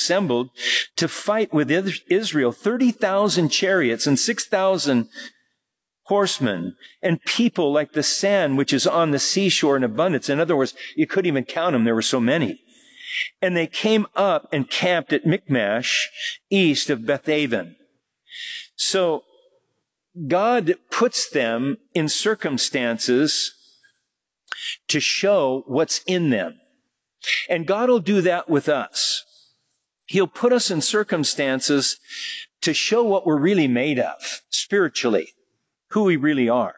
assembled to fight with Israel, 30,000 chariots and 6,000 horsemen, and people like the sand which is on the seashore in abundance. In other words, you couldn't even count them. There were so many. And they came up and camped at Michmash, east of Bethaven. So God puts them in circumstances to show what's in them. And God will do that with us. He'll put us in circumstances to show what we're really made of, spiritually, who we really are.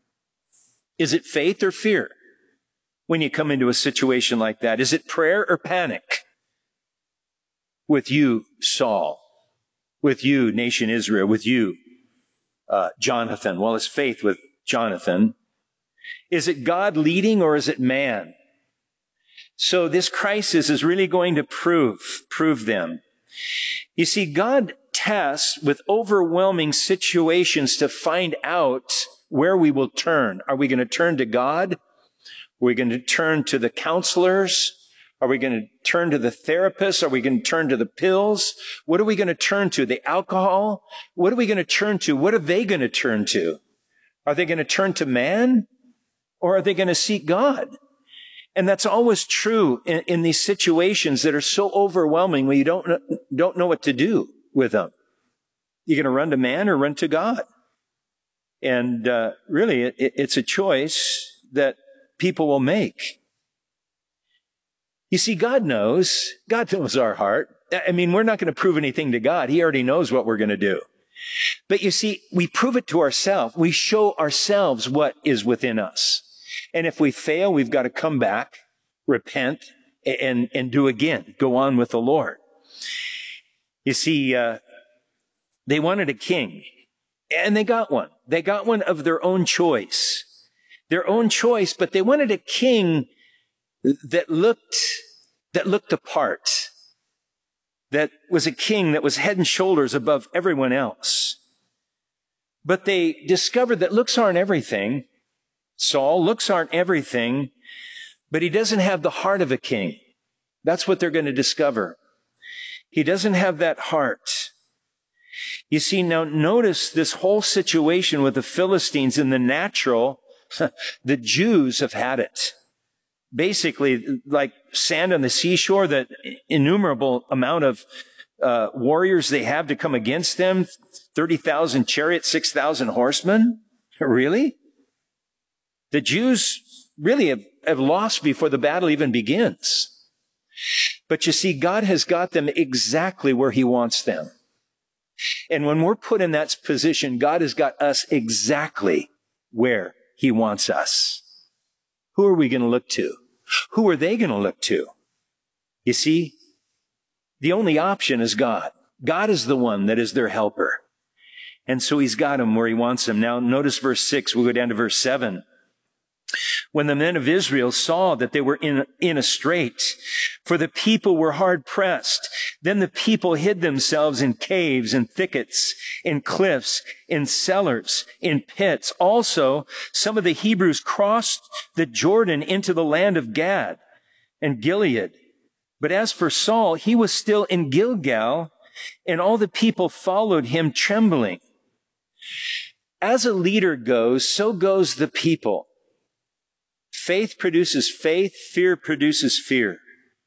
Is it faith or fear when you come into a situation like that? Is it prayer or panic? With you, Saul. With you, nation Israel. With you, Jonathan. Well, it's faith with Jonathan. Is it God leading or is it man? So this crisis is really going to prove them. You see, God tests with overwhelming situations to find out where we will turn. Are we going to turn to God? Are we going to turn to the counselors? Are we going to turn to the therapists? Are we going to turn to the pills? What are we going to turn to? The alcohol? What are we going to turn to? What are they going to turn to? Are they going to turn to man? Or are they going to seek God? And that's always true in these situations that are so overwhelming when you don't know what to do with them. You're going to run to man or run to God? And really, it's a choice that people will make. You see, God knows our heart. I mean, we're not going to prove anything to God. He already knows what we're going to do. But you see, we prove it to ourselves. We show ourselves what is within us. And if we fail, we've got to come back, repent, and do again. Go on with the Lord. You see, they wanted a king, and they got one. They got one of their own choice. Their own choice, but they wanted a king that looked the part. That was a king that was head and shoulders above everyone else. But they discovered that looks aren't everything. Saul, looks aren't everything, but he doesn't have the heart of a king. That's what they're going to discover. He doesn't have that heart. You see, now notice this whole situation with the Philistines in the natural. The Jews have had it. Basically, like sand on the seashore, that innumerable amount of warriors they have to come against them. 30,000 chariots, 6,000 horsemen. Really? The Jews really have lost before the battle even begins. But you see, God has got them exactly where He wants them. And when we're put in that position, God has got us exactly where He wants us. Who are we going to look to? Who are they going to look to? You see, the only option is God. God is the one that is their helper. And so He's got them where He wants them. Now, notice verse 6. We'll go down to verse 7. When the men of Israel saw that they were in a strait, for the people were hard pressed, then the people hid themselves in caves and thickets, in cliffs, in cellars, in pits. Also, some of the Hebrews crossed the Jordan into the land of Gad and Gilead. But as for Saul, he was still in Gilgal, and all the people followed him trembling. As a leader goes, so goes the people. Faith produces faith, fear produces fear.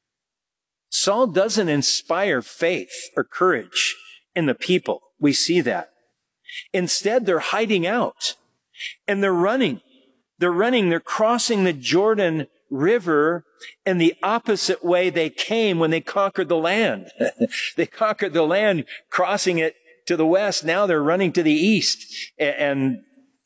Saul doesn't inspire faith or courage in the people. We see that. Instead, they're hiding out and they're running. They're crossing the Jordan River in the opposite way they came when they conquered the land. They conquered the land, crossing it to the west. Now they're running to the east and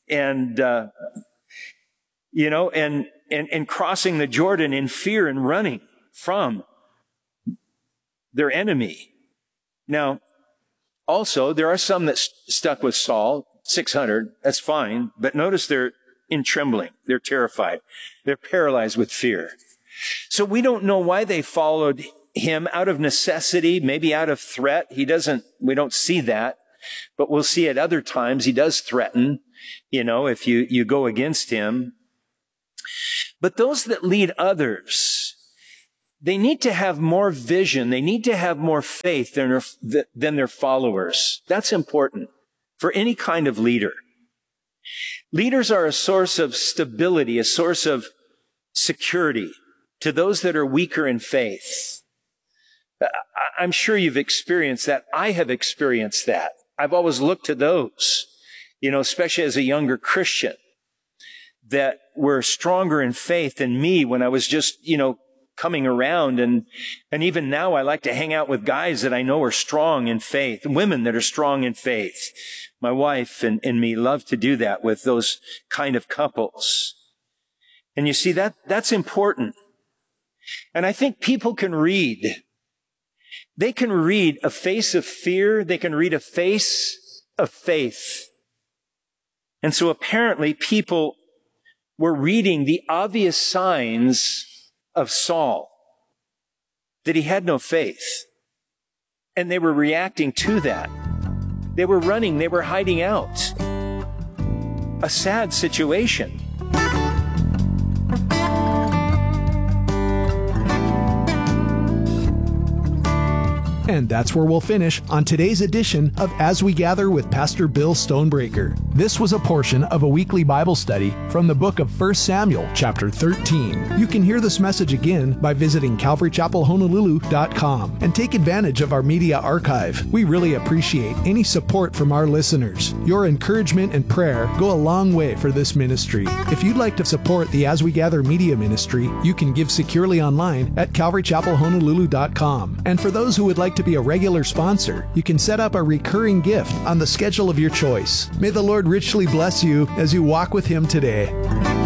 crossing the Jordan in fear and running from their enemy. Now, also, there are some that stuck with Saul, 600, that's fine, but notice they're in trembling. They're terrified. They're paralyzed with fear. So we don't know why they followed him out of necessity, maybe out of threat. We don't see that, but we'll see at other times he does threaten, if you go against him. But those that lead others, they need to have more vision. They need to have more faith than their followers. That's important for any kind of leader. Leaders are a source of stability, a source of security to those that are weaker in faith. I'm sure you've experienced that. I have experienced that. I've always looked to those, especially as a younger Christian, that were stronger in faith than me when I was just, coming around. And even now I like to hang out with guys that I know are strong in faith, women that are strong in faith. My wife and me love to do that with those kind of couples. And you see, that's important. And I think people can read. They can read a face of fear. They can read a face of faith. And so apparently people were reading the obvious signs of Saul, that he had no faith. And they were reacting to that. They were running. They were hiding out. A sad situation. And that's where we'll finish on today's edition of As We Gather with Pastor Bill Stonebreaker. This was a portion of a weekly Bible study from the book of 1 Samuel, chapter 13. You can hear this message again by visiting CalvaryChapelHonolulu.com and take advantage of our media archive. We really appreciate any support from our listeners. Your encouragement and prayer go a long way for this ministry. If you'd like to support the As We Gather media ministry, you can give securely online at CalvaryChapelHonolulu.com. And for those who would like to be a regular sponsor, you can set up a recurring gift on the schedule of your choice. May the Lord richly bless you as you walk with Him today.